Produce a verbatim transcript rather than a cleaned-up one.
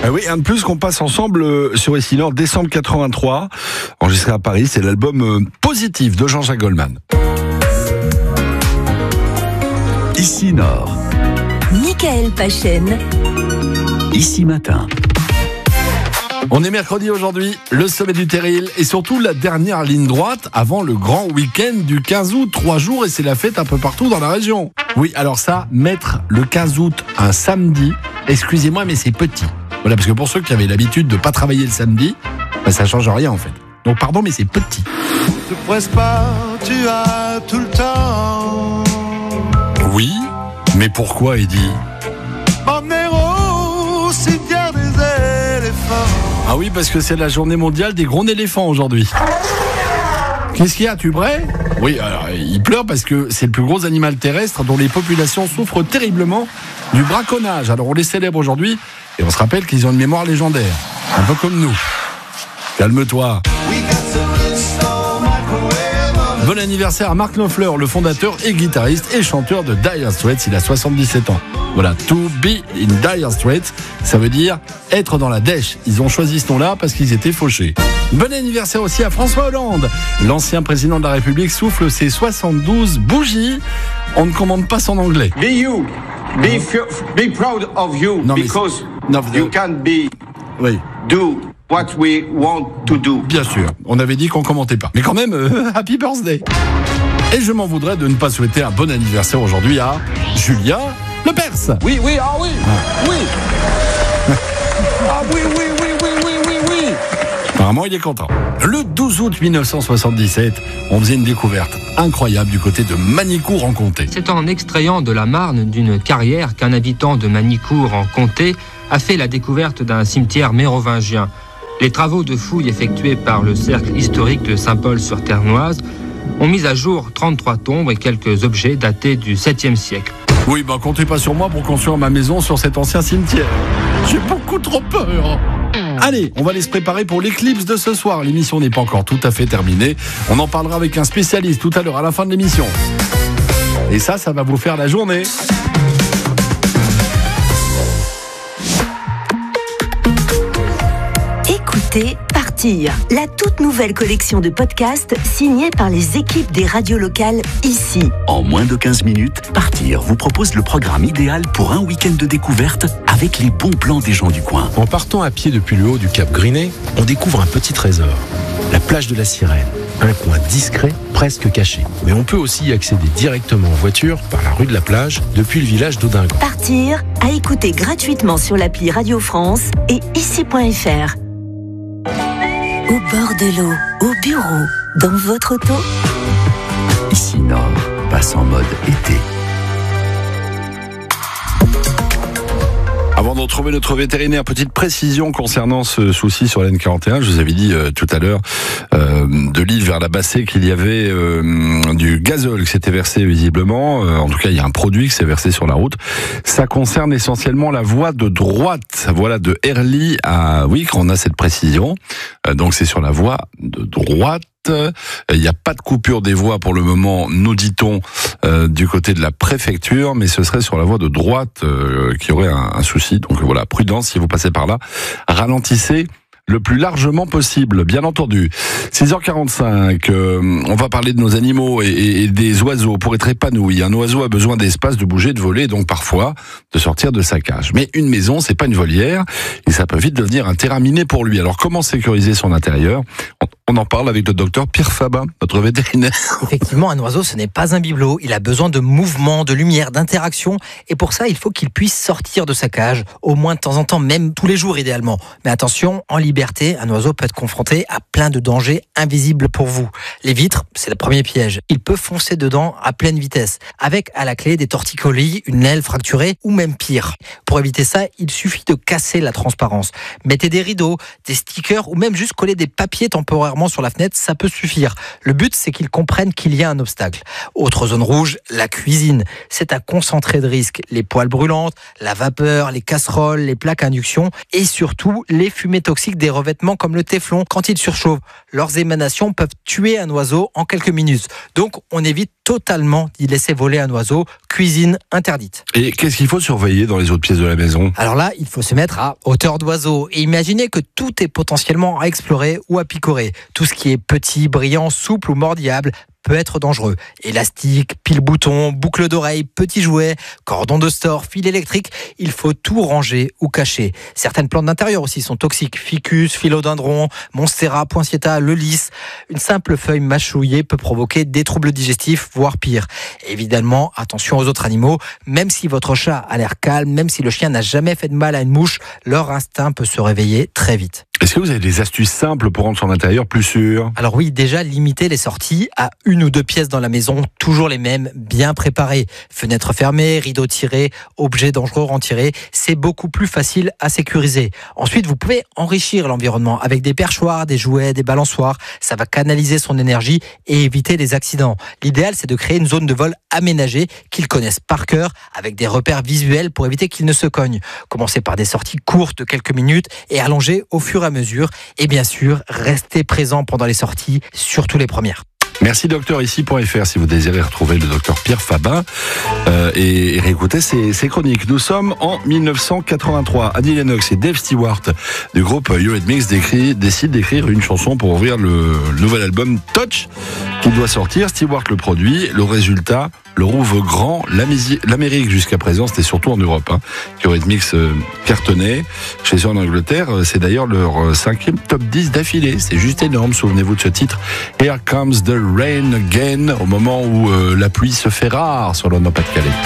Ah oui, un de plus qu'on passe ensemble euh, sur Ici Nord, décembre quatre-vingt-trois, enregistré à Paris, c'est l'album euh, Positif de Jean-Jacques Goldman. Ici Nord. Michael Pachen. Ici Matin. On est mercredi aujourd'hui, le sommet du Terril et surtout la dernière ligne droite avant le grand week-end du quinze août. Trois jours et c'est la fête un peu partout dans la région. Oui, alors ça, mettre le quinze août un samedi, excusez-moi mais c'est petit. Voilà, parce que pour ceux qui avaient l'habitude de ne pas travailler le samedi, bah, ça change rien en fait. Donc pardon mais c'est petit. Ne te presse pas, tu as tout le temps. Oui, mais pourquoi Eddy ? M'emmener au cimetière des éléphants. Ah oui, parce que c'est la journée mondiale des gros éléphants aujourd'hui. Qu'est-ce qu'il y a, tu brais ? Oui, alors il pleure parce que c'est le plus gros animal terrestre dont les populations souffrent terriblement du braconnage. Alors on les célèbre aujourd'hui et on se rappelle qu'ils ont une mémoire légendaire, un peu comme nous. Calme-toi. Bon anniversaire à Mark Knopfler, le fondateur et guitariste et chanteur de Dire Straits, il a soixante-dix-sept ans. Voilà, to be in Dire Straits, ça veut dire être dans la dèche. Ils ont choisi ce nom-là parce qu'ils étaient fauchés. Bon anniversaire aussi à François Hollande. L'ancien président de la République souffle ses soixante-douze bougies. On ne commande pas son anglais. Be you. Be, f- be proud of you Non, mais because non, you can be Oui. do what we want to do. Bien sûr, on avait dit qu'on commentait pas. Mais quand même, euh, happy birthday. Et je m'en voudrais de ne pas souhaiter un bon anniversaire aujourd'hui à Julia Lepers. Oui, oui, ah oui, oui. Ah oui, oui, oui, oui, oui, oui, oui. Apparemment, il est content. Le douze août mille neuf cent soixante-dix-sept, on faisait une découverte incroyable du côté de Manicourt en Comté. C'est en extrayant de la marne d'une carrière qu'un habitant de Manicourt en Comté a fait la découverte d'un cimetière mérovingien. Les travaux de fouilles effectués par le cercle historique de Saint-Paul-sur-Ternoise ont mis à jour trente-trois tombes et quelques objets datés du septième siècle. Oui, bah comptez pas sur moi pour construire ma maison sur cet ancien cimetière. J'ai beaucoup trop peur. Allez, on va aller se préparer pour l'éclipse de ce soir. L'émission n'est pas encore tout à fait terminée. On en parlera avec un spécialiste tout à l'heure à la fin de l'émission. Et ça, ça va vous faire la journée. Écoutez Partir, la toute nouvelle collection de podcasts signée par les équipes des radios locales ici. En moins de quinze minutes, Partir vous propose le programme idéal pour un week-end de découverte avec les bons plans des gens du coin. En partant à pied depuis le haut du Cap Grinet, on découvre un petit trésor, la plage de la Sirène. Un coin discret, presque caché. Mais on peut aussi y accéder directement en voiture par la rue de la plage depuis le village d'Audingon. Partir, à écouter gratuitement sur l'appli Radio France et ici point f r. Au bord de l'eau, au bureau, dans votre auto. Ici Nord passe en mode été. Avant de retrouver notre vétérinaire, petite précision concernant ce souci sur l'N quarante et un. Je vous avais dit euh, tout à l'heure, euh, de Lille vers la Bassée, qu'il y avait euh, du gazole qui s'était versé visiblement. Euh, en tout cas, il y a un produit qui s'est versé sur la route. Ça concerne essentiellement la voie de droite. Voilà, de Herly à Wic, on a cette précision. Euh, donc c'est sur la voie de droite. Il n'y a pas de coupure des voies pour le moment, nous dit-on, euh, du côté de la préfecture, mais ce serait sur la voie de droite euh, qu'il y aurait un, un souci. Donc voilà, prudence si vous passez par là. Ralentissez le plus largement possible, bien entendu. six heures quarante-cinq, euh, on va parler de nos animaux et, et, et des oiseaux. Pour être épanoui, un oiseau a besoin d'espace, de bouger, de voler, donc parfois de sortir de sa cage. Mais une maison, c'est pas une volière, et ça peut vite devenir un terrain miné pour lui. Alors comment sécuriser son intérieur ? On en parle avec le docteur Pierre Fabin, notre vétérinaire. Effectivement, un oiseau, ce n'est pas un bibelot. Il a besoin de mouvement, de lumière, d'interaction. Et pour ça, il faut qu'il puisse sortir de sa cage, au moins de temps en temps, même tous les jours idéalement. Mais attention, en liberté, un oiseau peut être confronté à plein de dangers invisibles pour vous. Les vitres, c'est le premier piège. Il peut foncer dedans à pleine vitesse, avec à la clé des torticolis, une aile fracturée ou même pire. Pour éviter ça, il suffit de casser la transparence. Mettez des rideaux, des stickers ou même juste coller des papiers temporairement sur la fenêtre, ça peut suffire. Le but, c'est qu'ils comprennent qu'il y a un obstacle. Autre zone rouge, la cuisine. C'est à concentrer de risques. Les poêles brûlantes, la vapeur, les casseroles, les plaques à induction et surtout les fumées toxiques des revêtements comme le téflon quand ils surchauffent. Leurs émanations peuvent tuer un oiseau en quelques minutes. Donc, on évite totalement d'y laisser voler un oiseau. Cuisine interdite. Et qu'est-ce qu'il faut surveiller dans les autres pièces de la maison ? Alors là, il faut se mettre à hauteur d'oiseau et imaginer que tout est potentiellement à explorer ou à picorer. Tout ce qui est petit, brillant, souple ou mordillable peut être dangereux. Élastique, pile-bouton, boucle d'oreille, petits jouets, cordon de store, fil électrique, il faut tout ranger ou cacher. Certaines plantes d'intérieur aussi sont toxiques. Ficus, philodendron, monstera, poinsettia, le lys. Une simple feuille mâchouillée peut provoquer des troubles digestifs, voire pire. Évidemment, attention aux autres animaux. Même si votre chat a l'air calme, même si le chien n'a jamais fait de mal à une mouche, leur instinct peut se réveiller très vite. Est-ce que vous avez des astuces simples pour rendre son intérieur plus sûr ? Alors oui, déjà limiter les sorties à une ou deux pièces dans la maison, toujours les mêmes, bien préparées. Fenêtres fermées, rideaux tirés, objets dangereux retirés, c'est beaucoup plus facile à sécuriser. Ensuite, vous pouvez enrichir l'environnement avec des perchoirs, des jouets, des balançoires. Ça va canaliser son énergie et éviter les accidents. L'idéal, c'est de créer une zone de vol aménagée qu'ils connaissent par cœur, avec des repères visuels pour éviter qu'ils ne se cognent. Commencez par des sorties courtes de quelques minutes et allongez au fur et à mesure. Et bien sûr, restez présent pendant les sorties, surtout les premières. Merci docteur ici point F R si vous désirez retrouver le docteur Pierre Fabin euh, et, et réécouter ses, ses chroniques. Nous sommes en mille neuf cent quatre-vingt-trois. Annie Lennox et Dave Stewart du groupe Eurythmics décident d'écrire une chanson pour ouvrir le, le nouvel album Touch qui doit sortir. Stewart le produit. Le résultat le rouvre grand. L'Amérique jusqu'à présent, c'était surtout en Europe hein, qu'Eurythmics euh, cartonnait. Chez eux en Angleterre, c'est d'ailleurs leur cinquième top dix d'affilée. C'est juste énorme. Souvenez-vous de ce titre. Here Comes the Rain Again, au moment où euh, la pluie se fait rare sur le Nord-Pas-de-Calais.